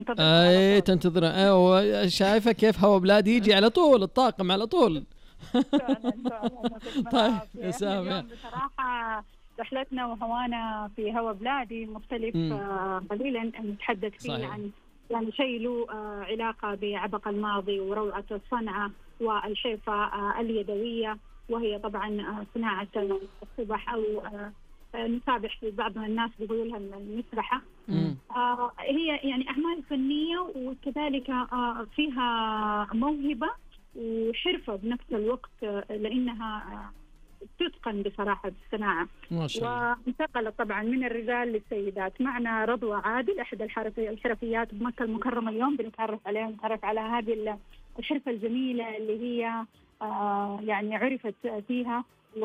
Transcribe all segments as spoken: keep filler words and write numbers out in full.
اي تنتظر. ايوه شايفه كيف هوا بلاد يجي على طول الطاقم على طول. فعلا فعلا يعطيكم طيب العافية. يا احنا سامي. اليوم بصراحة رحلتنا وهوانا في هوا بلادي مختلف امم آه، قليلا. نتحدث فيه صحيح. عن يعني شيء له آه، علاقة بعبق الماضي وروعة الصنعة والحرفة آه، اليدوية، وهي طبعا آه، صناعة الصبح أو آه، آه، نسابح في بعض الناس بيقولوا لها المسبحة. امم آه، هي يعني أعمال فنية وكذلك آه، فيها موهبة وحرفة بنفس الوقت، آه، لأنها آه، تتقن بصراحة الصناعة. ما شاء الله. وانتقلت طبعا من الرجال للسيدات. معنا رضوى عادل أحد الحرفي- الحرفيات بمكة المكرمة. اليوم بنتعرف عليها، نتعرف على هذه ال- الحرفة الجميلة اللي هي آه، يعني عرفت فيها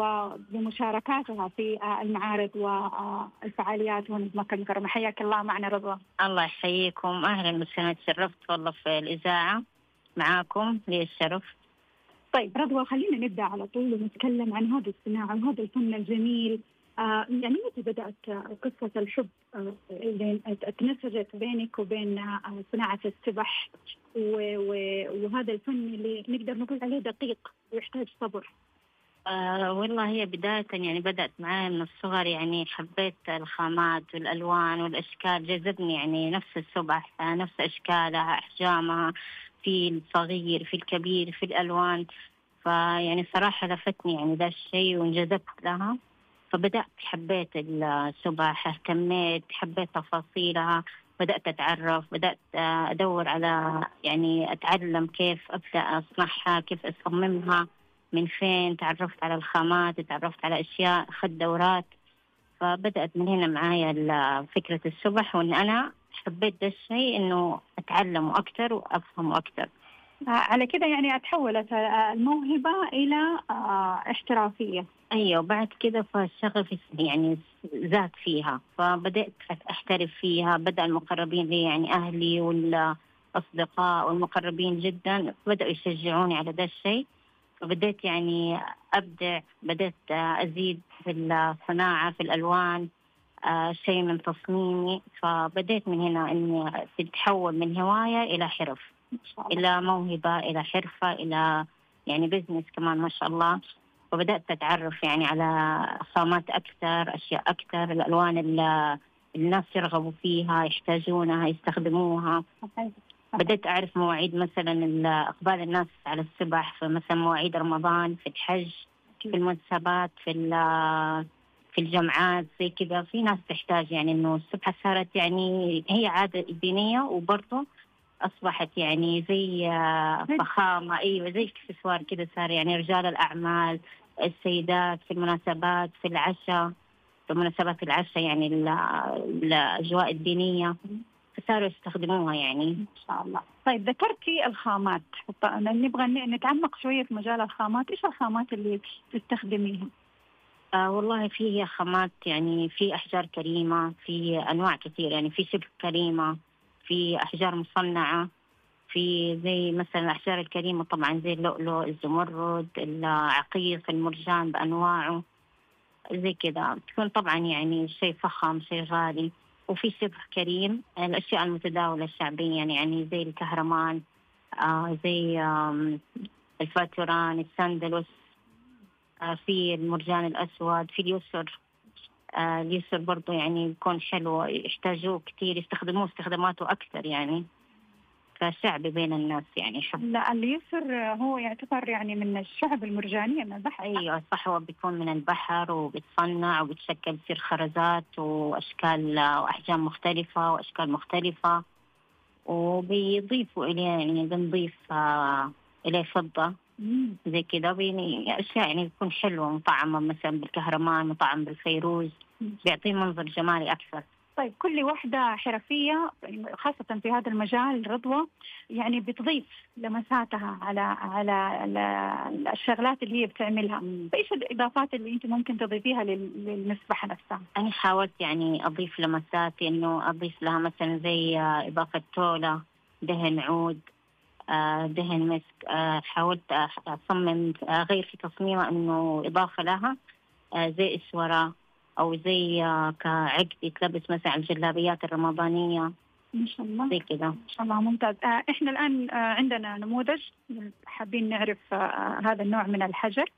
وبمشاركاتها في آه، المعارض والفعاليات هنا بمكة المكرمة. حياك الله معنا رضوى. الله يحييكم، أهلا وسهلا، تشرفت والله في الإذاعة معاكم، لي الشرف. طيب رضوى، خلينا نبدأ على طول ونتكلم عن هذه الصناعة وهذا الفن الجميل. آه يعني متى بدأت آه، قصة الحب آه، اللي تنسجت بينك وبين آه، صناعة السبح و- و- وهذا الفن اللي نقدر نقول عليه دقيق ويحتاج صبر؟ آه والله هي بداية يعني بدأت معي من الصغر، يعني حبيت الخامات والألوان والأشكال، جذبني يعني نفس السبح، آه نفس أشكالها أحجامها، في الصغير في الكبير في الألوان. فيعني صراحة لفتني يعني ذا الشيء وانجذبت لها، فبدأت حبيت السبح، اهتميت، حبيت تفاصيلها، بدأت أتعرف، بدأت آه، أدور على يعني أتعلم كيف أبدأ أصنعها، كيف أصممها، من فين. تعرفت على الخامات، تعرفت على أشياء، أخذت دورات. فبدأت من هنا معايا ال- فكرة السبح، وإن أنا حبيت ده الشيء إنه أتعلمه أكتر وأفهمه أكتر. آه على كده يعني تحولت آه، الموهبة إلى آه، احترافية. أيوة، وبعد كده فشغفي يعني زاد فيها، فبدأت أحترف فيها. بدأ المقربين لي يعني أهلي والأصدقاء والمقربين جدا بدأوا يشجعوني على ده الشيء، فبدأت يعني أبدع، بدأت أزيد في الصناعة في الألوان، آه، شيء من تصميمي. فبدأت من هنا إني تتحول من هواية إلى حرف، إلى موهبة، إلى حرفة، إلى يعني بزنس كمان ما شاء الله. فبدأت أتعرف يعني على خامات أكثر، أشياء أكثر، الألوان اللي الناس يرغبوا فيها، يحتاجونها، يستخدموها. بدأت أعرف مواعيد مثلا ال- إقبال الناس على السبح، في مثلا مواعيد رمضان، في الحج، في المناسبات، في ال- في الجمعات زي كذا. في ناس تحتاج يعني إنه السبحة صارت يعني هي عادة دينية، وبرضه أصبحت يعني زي آه، فخامة. أيوة، زي اكسسوار كذا صار، يعني رجال الأعمال، السيدات في المناسبات، في العشاء، في مناسبات العشاء، يعني ال- الأجواء الدينية، فصاروا يستخدموها يعني. إن شاء الله. طيب ذكرتي الخامات، ط- نبغى ن- نتعمق شوية في مجال الخامات. إيش الخامات اللي تستخدميها؟ آه والله في خامات، يعني في أحجار كريمة، في أنواع كثير، يعني في شبه كريمة، في أحجار مصنعة، في زي مثلا الأحجار الكريمة طبعا زي اللؤلؤ، الزمرد، العقيق، المرجان بأنواعه، زي كذا. تكون طبعا يعني شيء فخم، شيء غالي. وفي شبه كريم الأشياء المتداولة الشعبية، يعني, يعني زي الكهرمان، آه زي آم، الفاتوران، السندلوس، آه في المرجان الأسود، في اليسر. آه اليسر برضو يعني يكون حلو، يحتاجوه كتير، يستخدموه استخداماته أكثر يعني، كشعبي بين الناس يعني يحب. لا، اليسر هو يعتبر يعني من الشعب المرجانية من البحر. أيوة صح، هو بيكون من البحر وبيتصنع وبتشكل تصير خرزات وأشكال وأحجام مختلفة وأشكال مختلفة، وبيضيفوا إليه يعني بنضيف آه إليه فضة مم. زي كذا، يعني أشياء يعني بتكون حلوة، مطعمة مثلا بالكهرمان، مطعم بالفيروز، بيعطيه منظر جمالي أكثر. طيب كل واحدة حرفية خاصة في هذا المجال رضوى يعني بتضيف لمساتها على على على الشغلات اللي هي بتعملها. فإيش الإضافات اللي أنت ممكن تضيفيها لل- للمسبحة نفسها؟ أنا حاولت يعني أضيف لمساتي، إنه أضيف لها مثلا زي آه، إضافة تولة، دهن عود، آه، دهن مسك. آه، حاولت أح- أصمم آه، أغير في تصميمها، إنه إضافة لها آه، زي إسورة، أو زي آه، كعقد يتلبس مثلا على الجلابيات الرمضانية. ما شاء الله زي كذا. ما شاء الله ممتاز. آه احنا الآن آه عندنا نموذج حابين نعرف آه هذا النوع من الحجر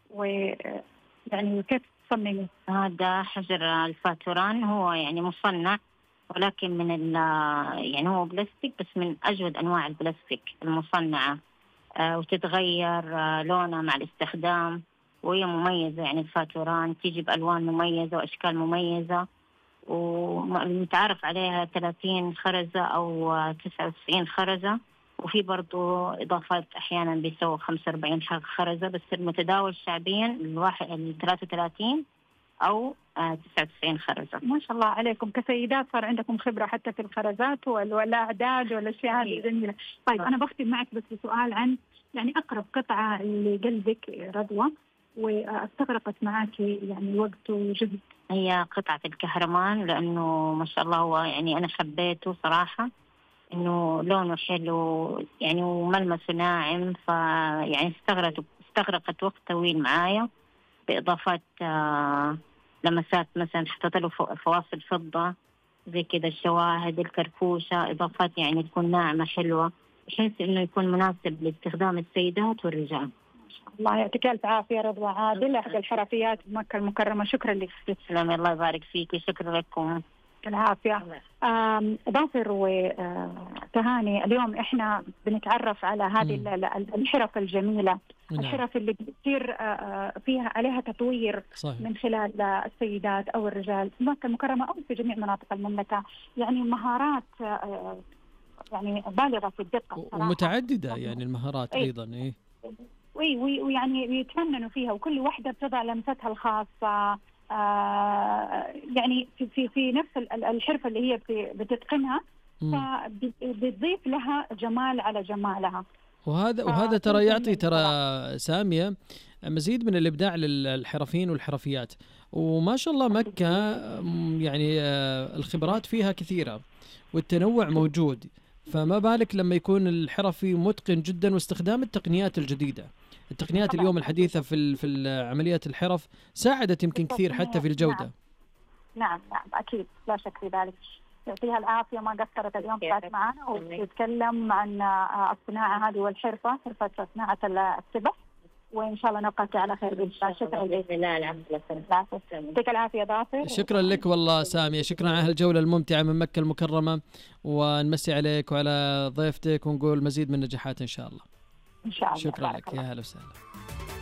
ويعني كيف تصممي. هذا حجر الفاتوران، هو يعني مصنع ولكن من ال يعني هو بلاستيك بس من أجود أنواع البلاستيك المصنعة، آه وتتغير آه لونها مع الاستخدام، وهي مميزة. يعني الفاتوران تيجي بألوان مميزة وأشكال مميزة، والمتعارف عليها ثلاثين خرزة أو تسعة وتسعين خرزة، وفي برضو إضافات أحيانا بيسووا خمسة وأربعين خرزة، بس المتداول شعبيا الواحد الثلاثة وثلاثين أو تسعة وتسعين خرزة. ما شاء الله عليكم كسيدات، صار عندكم خبرة حتى في الخرزات والأعداد والأشياء هذه جميلة. طيب أنا بختم معك بس بسؤال عن يعني أقرب قطعة لقلبك رضوى واستغرقت معك يعني وقت وجهد. هي قطعة الكهرمان، لأنه ما شاء الله هو يعني أنا حبيته صراحة، إنه لونه حلو يعني وملمسه ناعم، فيعني استغرقت استغرقت وقت طويل معايا، بإضافات آه لمسات مثلا حطيت له فواصل فضة زي كده، الشواهد الكركوشة، إضافات يعني تكون ناعمة حلوة بحيث إنه يكون مناسب لاستخدام السيدات والرجال. الله يعطيك ألف عافية رضوى عادل، أحد الحرفيات بمكة المكرمة. شكرا لك. تسلمي، الله يبارك فيك، شكرا لكم. العافية. ظافر وتهاني، اليوم إحنا بنتعرف على هذه الحرف الجميلة، الحرف اللي بتصير فيها عليها تطوير صحيح. من خلال السيدات أو الرجال في مكة المكرمة أو في جميع مناطق المملكة، يعني مهارات يعني بالغة في الدقة ومتعددة يعني المهارات أي. أيضا إيه وي ويعني يتفننوا فيها، وكل واحدة بتضع لمستها الخاصة. آه يعني في في في نفس الحرفة اللي هي بتتقنها، فبتضيف لها جمال على جمالها. وهذا وهذا ترى يعطي ترى سامية مزيد من الإبداع للحرفيين والحرفيات. وما شاء الله مكة يعني الخبرات فيها كثيرة والتنوع موجود، فما بالك لما يكون الحرفي متقن جدا واستخدام التقنيات الجديدة. التقنيات اليوم الحديثة في في عمليات الحرف ساعدت يمكن كثير حتى في الجودة. نعم نعم أكيد لا شك في ذلك. يعطيها العافية، ما قصرت اليوم كانت معنا وتتكلم عن الصناعة هذه والحرفة، حرفة صناعة السبح، وإن شاء الله نلقاك على خير بإذن الله. شكرا لك. لا العفو يعطيك العافية ظافر. شكرا لك والله سامية، شكرا على هالجولة الممتعة من مكة المكرمة، ونمسي عليك وعلى ضيفتك ونقول مزيد من النجاحات إن شاء الله. إن شاء الله. شكرا لك، يا هلا وسهلا.